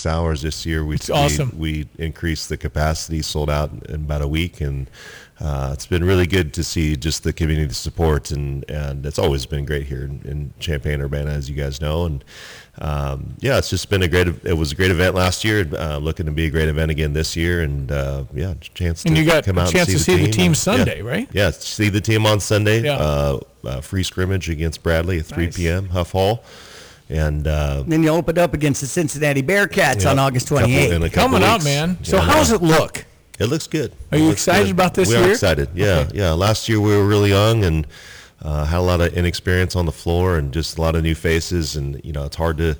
6 hours this year. It's awesome. We increased the capacity, sold out in about a week, and it's been really good to see just the community support, and it's always been great here in Champaign-Urbana, as you guys know. And it's just been it was a great event last year, looking to be a great event again this year, and chance to and you got come out a chance and to see the team Sunday, right? Yeah, see the team on Sunday. Yeah. Free scrimmage against Bradley at 3 p.m. Huff Hall. And then you open up against the Cincinnati Bearcats on August 28th. Coming up, man. So how does it look? It looks good. Are you excited about this year? We are excited. Yeah, okay. Yeah. Last year we were really young and had a lot of inexperience on the floor and just a lot of new faces. And it's hard to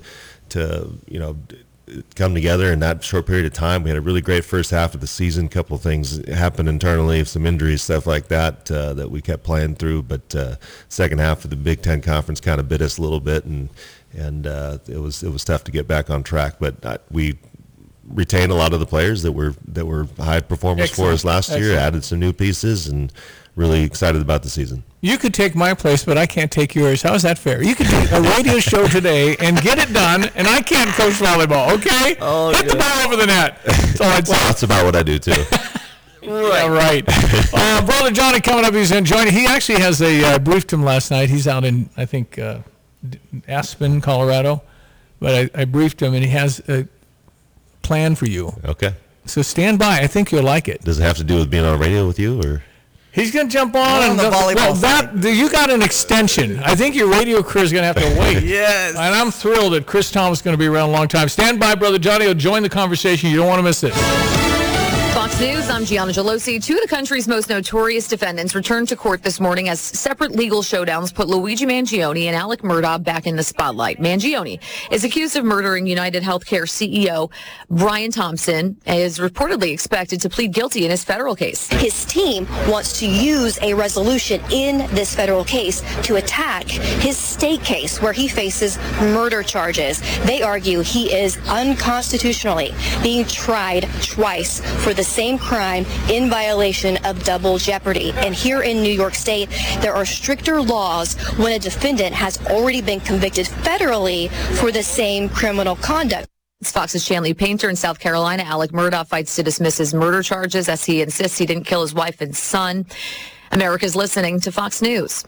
come together in that short period of time. We had a really great first half of the season. A couple of things happened internally, some injuries, stuff like that, that we kept playing through. But second half of the Big Ten Conference kind of bit us a little bit, and it was tough to get back on track. But we retained a lot of the players that were high performers for us last year, added some new pieces, and really excited about the season. You could take my place, but I can't take yours. How is that fair? You could do a radio show today and get it done, and I can't coach volleyball, okay? Oh, hit the ball over the net. That's about what I do, too. Yeah, right. Brother Johnny coming up. He's enjoying it. He actually has briefed him last night. He's out in, I think, Aspen, Colorado. But I briefed him, and he has a plan for you. Okay. So stand by. I think you'll like it. Does it have to do with being on radio with you, or? He's going to jump on the volleyball. You got an extension. I think your radio career is going to have to wait. Yes. And I'm thrilled that Chris Thomas is going to be around a long time. Stand by, Brother Johnny. He'll join the conversation. You don't want to miss this. Fox News, I'm Gianna Gelosi. Two of the country's most notorious defendants returned to court this morning as separate legal showdowns put Luigi Mangione and Alec Murdaugh back in the spotlight. Mangione is accused of murdering United Healthcare CEO Brian Thompson and is reportedly expected to plead guilty in his federal case. His team wants to use a resolution in this federal case to attack his state case where he faces murder charges. They argue he is unconstitutionally being tried twice for the same crime in violation of double jeopardy. And here in New York State, there are stricter laws when a defendant has already been convicted federally for the same criminal conduct. It's Fox's Shanley Painter in South Carolina. Alec Murdaugh fights to dismiss his murder charges as he insists he didn't kill his wife and son. America's listening to Fox News.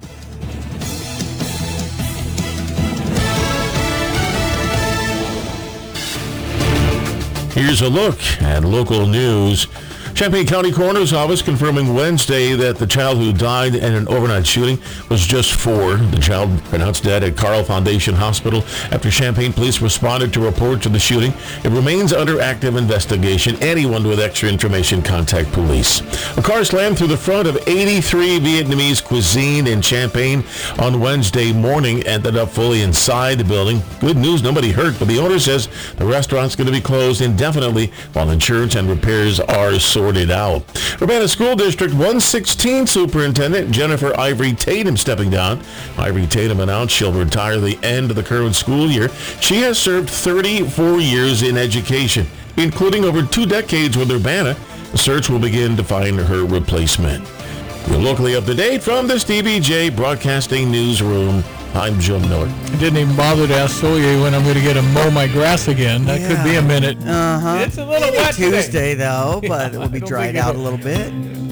Here's a look at local news. Champaign County Coroner's Office confirming Wednesday that the child who died in an overnight shooting was just 4. The child pronounced dead at Carle Foundation Hospital after Champaign police responded to reports of the shooting. It remains under active investigation. Anyone with extra information, contact police. A car slammed through the front of 83 Vietnamese Cuisine in Champaign on Wednesday morning, ended up fully inside the building. Good news, nobody hurt, but the owner says the restaurant's going to be closed indefinitely while insurance and repairs are sorted out. Urbana School District 116 Superintendent Jennifer Ivory Tatum stepping down. Ivory Tatum announced she'll retire the end of the current school year. She has served 34 years in education, including over 2 decades with Urbana. The search will begin to find her replacement. You're locally up to date from the Stevie J Broadcasting Newsroom. I'm Jim Miller. I didn't even bother to ask Soye when I'm going to get to mow my grass again. That could be a minute. It's a little wet Tuesday, though, but it will be dried out a little bit.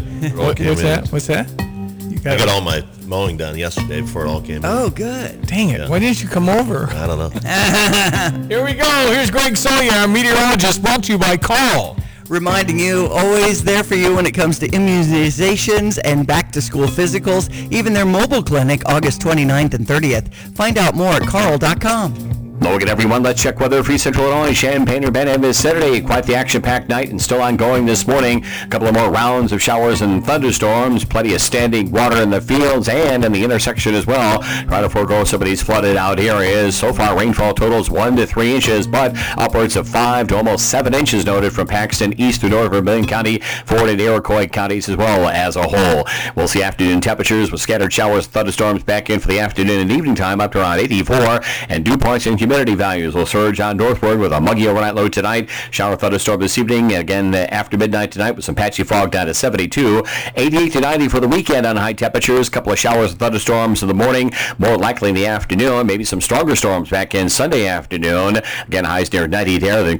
What's that? I got all my mowing done yesterday before it all came in. Oh, good. Dang it. Yeah. Why didn't you come over? I don't know. Here we go. Here's Greg Soye, our meteorologist, brought to you by Carl. Reminding you, always there for you when it comes to immunizations and back-to-school physicals, even their mobile clinic, August 29th and 30th. Find out more at carl.com. Hello again, everyone. Let's check weather for Central Illinois. Champaign-Urbana this Saturday. Quite the action-packed night and still ongoing this morning. A couple of more rounds of showers and thunderstorms. Plenty of standing water in the fields and in the intersection as well. Try to forego some of these flooded out areas. So far, rainfall totals 1 to 3 inches, but upwards of 5 to almost 7 inches noted from Paxton east to north of Vermilion County, Ford and Iroquois counties as well as a whole. We'll see afternoon temperatures with scattered showers, thunderstorms back in for the afternoon and evening time up to around 84, and dew points and humidity values will surge on northward with a muggy overnight low tonight. Shower thunderstorm this evening. Again, after midnight tonight with some patchy fog down to 72. 88 to 90 for the weekend on high temperatures. A couple of showers and thunderstorms in the morning. More likely in the afternoon. Maybe some stronger storms back in Sunday afternoon. Again, highs near 90 there. Then